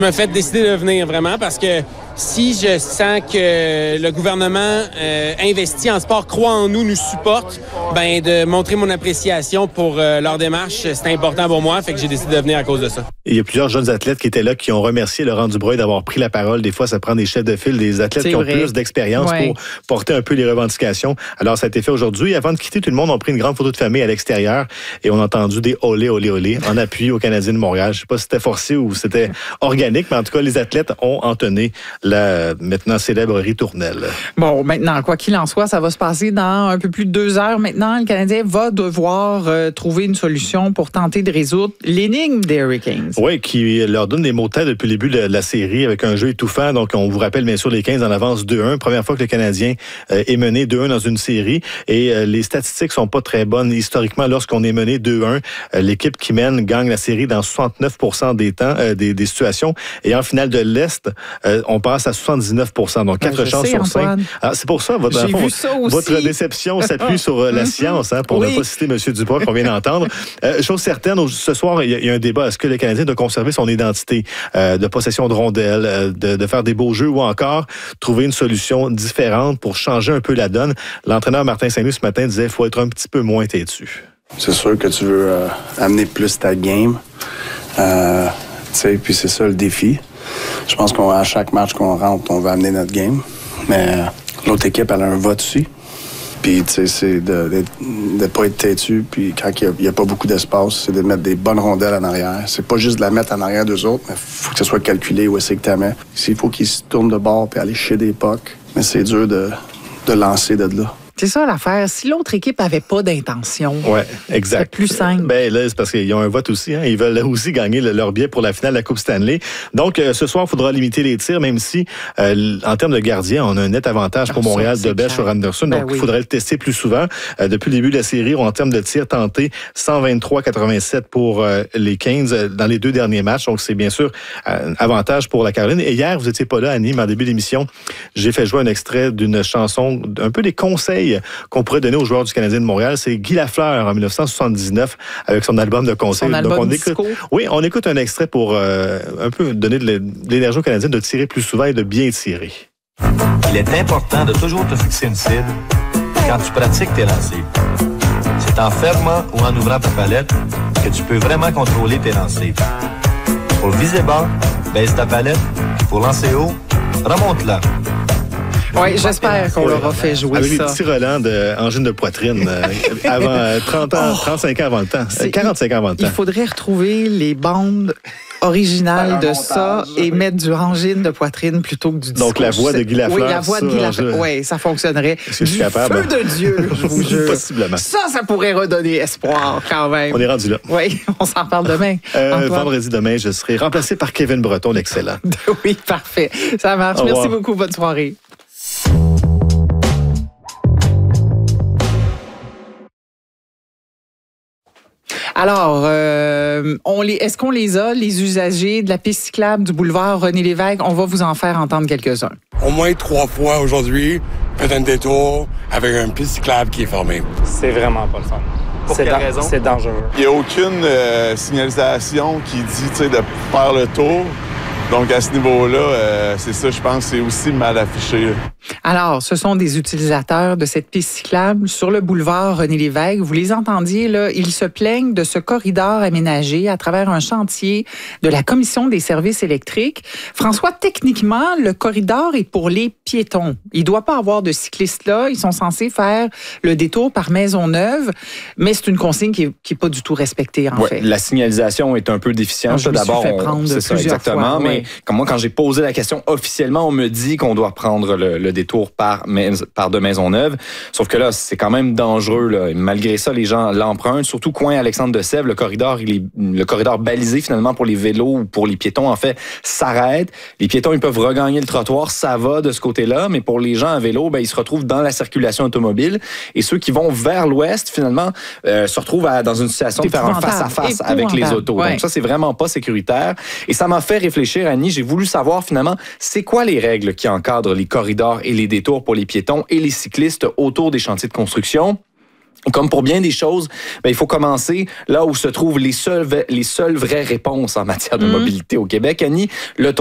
Je me fais décider de venir vraiment parce que si je sens que le gouvernement investit en sport, croit en nous, nous supporte, ben de montrer mon appréciation pour leur démarche, c'est important pour moi, fait que j'ai décidé de venir à cause de ça. Il y a plusieurs jeunes athlètes qui étaient là, qui ont remercié Laurent Dubreuil d'avoir pris la parole. Des fois, ça prend des chefs de file, des athlètes qui ont plus d'expérience pour porter un peu les revendications. Alors, ça a été fait aujourd'hui. Avant de quitter, tout le monde a pris une grande photo de famille à l'extérieur et on a entendu des olé, olé, olé en appui aux Canadiens de Montréal. Je sais pas si c'était forcé ou c'était organique, mais en tout cas, les athlètes ont entonné la maintenant célèbre ritournelle. Bon, maintenant, quoi qu'il en soit, ça va se passer dans un peu plus de 2 heures maintenant. Le Canadien va devoir trouver une solution pour tenter de résoudre l'énigme des Hurricanes. Oui, qui leur donne des mots de tête depuis le début de la série avec un jeu étouffant. Donc, on vous rappelle bien sûr les 15 en avance 2-1. Première fois que le Canadien est mené 2-1 dans une série. Et les statistiques sont pas très bonnes. Historiquement, lorsqu'on est mené 2-1, l'équipe qui mène gagne la série dans 69% des temps, des situations. Et en finale de l'Est, on passe à 79%. Donc, 4 chances sur 5. Alors, c'est pour ça, votre déception s'appuie sur la science, pour ne pas citer M. Dubois qu'on vient d'entendre. Chose certaine, ce soir, il y a un débat. Est-ce que le Canadien doit conserver son identité de possession de rondelles, de faire des beaux jeux ou encore trouver une solution différente pour changer un peu la donne? L'entraîneur Martin Saint-Louis ce matin disait qu'il faut être un petit peu moins têtu. C'est sûr que tu veux amener plus ta game. Puis c'est ça le défi. Je pense qu'à chaque match qu'on rentre, on va amener notre game. Mais l'autre équipe, elle a un vote aussi. Puis, tu sais, c'est de pas être têtu. Puis, quand il n'y a pas beaucoup d'espace, c'est de mettre des bonnes rondelles en arrière. C'est pas juste de la mettre en arrière d'eux autres, mais il faut que ça soit calculé où c'est que tu mets. S'il faut qu'ils se tournent de bord puis aller chier des pucks, mais c'est dur de lancer de là. C'est ça l'affaire. Si l'autre équipe avait pas d'intention, exact. C'est plus simple. Ben là, c'est parce qu'ils ont un vote aussi. Ils veulent aussi gagner leur billet pour la finale de la Coupe Stanley. Donc, ce soir, il faudra limiter les tirs, même si, en termes de gardien, on a un net avantage pour Montréal de Bech sur Anderson. Donc, il faudrait le tester plus souvent. Depuis le début de la série, en termes de tirs tentés, 123-87 pour les Canes dans les 2 derniers matchs. Donc, c'est bien sûr un avantage pour la Caroline. Et hier, vous n'étiez pas là, Annie, mais en début d'émission, j'ai fait jouer un extrait d'une chanson, un peu des conseils qu'on pourrait donner aux joueurs du Canadien de Montréal. C'est Guy Lafleur en 1979 avec son album de conseils. Son album disco. On écoute un extrait pour un peu donner de l'énergie aux Canadiens de tirer plus souvent et de bien tirer. Il est important de toujours te fixer une cible quand tu pratiques tes lancers. C'est en fermant ou en ouvrant ta palette que tu peux vraiment contrôler tes lancers. Pour viser bas, baisse ta palette. Pour lancer haut, remonte-la. Oui, j'espère qu'on leur a fait jouer avec ça. Avec des petits relents d'angine de poitrine avant 30 ans, 35 ans avant le temps, 45 ans avant le temps. Il faudrait retrouver les bandes originales de ça et mettre du angine de poitrine plutôt que du disco. Donc la voix de Guy Lafleur. Oui, la voix de Guy Lafleur. Oui, ça fonctionnerait. Est-ce que je suis capable? Feu de Dieu, je vous jure. Possiblement. Ça pourrait redonner espoir quand même. On est rendu là. Oui, on s'en parle demain. Vendredi demain, je serai remplacé par Kevin Breton, l'excellent. Oui, parfait. Ça marche. Merci beaucoup. Bonne soirée. Alors, est-ce qu'on les a, les usagers de la piste cyclable du boulevard René-Lévesque? On va vous en faire entendre quelques-uns. Au moins 3 fois aujourd'hui, faites un détour avec un piste cyclable qui est fermée. C'est vraiment pas le fun. Pour quelle raison? C'est dangereux. Il n'y a aucune signalisation qui dit de faire le tour. Donc, à ce niveau-là, c'est ça, je pense, c'est aussi mal affiché. Alors, ce sont des utilisateurs de cette piste cyclable sur le boulevard René-Lévesque. Vous les entendiez, là, ils se plaignent de ce corridor aménagé à travers un chantier de la Commission des services électriques. François, techniquement, le corridor est pour les piétons. Il ne doit pas avoir de cyclistes là. Ils sont censés faire le détour par Maisonneuve, mais c'est une consigne qui n'est pas du tout respectée, en fait. La signalisation est un peu déficiente. Je me suis fait prendre c'est ça, exactement. Fois, mais comme moi, quand j'ai posé la question officiellement, on me dit qu'on doit prendre le détour par de Maisonneuve. Sauf que là, c'est quand même dangereux. Là. Malgré ça, les gens l'empruntent. Surtout coin Alexandre de Sèvres, le corridor balisé finalement pour les vélos ou pour les piétons, en fait, s'arrête. Les piétons, ils peuvent regagner le trottoir. Ça va de ce côté-là. Mais pour les gens à vélo, ils se retrouvent dans la circulation automobile. Et ceux qui vont vers l'ouest, finalement, se retrouvent dans une situation de faire un face-à-face avec les autos. Ouais. Donc ça, c'est vraiment pas sécuritaire. Et ça m'a fait réfléchir, Annie. J'ai voulu savoir finalement, c'est quoi les règles qui encadrent les corridors et les détours pour les piétons et les cyclistes autour des chantiers de construction? Comme pour bien des choses, il faut commencer là où se trouvent les seules vraies réponses en matière de mobilité au Québec. Annie, là,